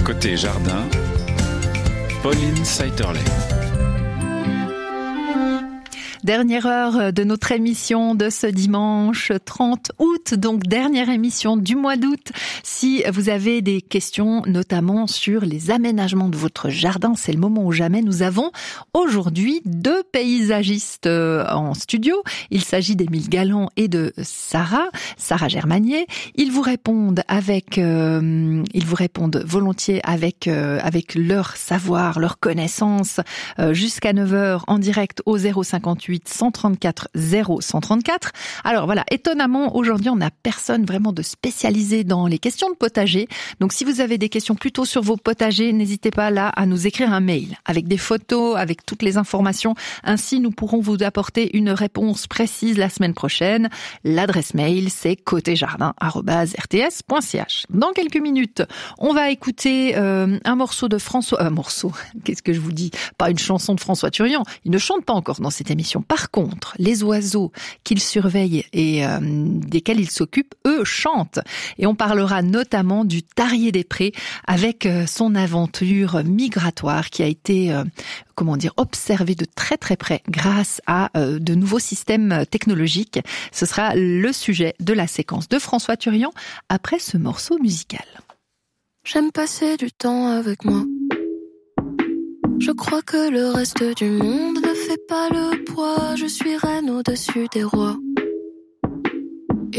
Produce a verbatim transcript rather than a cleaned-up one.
Côté jardin, Pauline Saiterley. Dernière heure de notre émission de ce dimanche trente août, donc dernière émission du mois d'août. Si vous avez des questions, notamment sur les aménagements de votre jardin, c'est le moment ou jamais. Nous avons aujourd'hui deux paysagistes en studio. Il s'agit d'Émile Galland et de Sarah, Sarah Germanier. Ils vous répondent avec, euh, ils vous répondent volontiers avec euh, avec leur savoir, leur connaissance euh, jusqu'à neuf heures en direct au zéro cinquante-huit cent trente-quatre zéro cent trente-quatre. Alors voilà, étonnamment, aujourd'hui, on n'a personne vraiment de spécialisé dans les questions de potager. Donc si vous avez des questions plutôt sur vos potagers, n'hésitez pas là à nous écrire un mail avec des photos, avec toutes les informations. Ainsi, nous pourrons vous apporter une réponse précise la semaine prochaine. L'adresse mail, c'est côté jardin arobase r t s point c h. Dans quelques minutes, on va écouter euh, un morceau de François... Un euh, morceau, qu'est-ce que je vous dis? Pas une chanson de François Turian. Il ne chante pas encore dans cette émission. Par contre, les oiseaux qu'il surveille et euh, desquels il s'occupe, eux, chantent. Et on parlera notamment du tarier des prés avec euh, son aventure migratoire qui a été, euh, comment dire, observée de très très près grâce à euh, de nouveaux systèmes technologiques. Ce sera le sujet de la séquence de François Turian après ce morceau musical. J'aime passer du temps avec moi. Je crois que le reste du monde ne fait pas le poids. Je suis reine au-dessus des rois.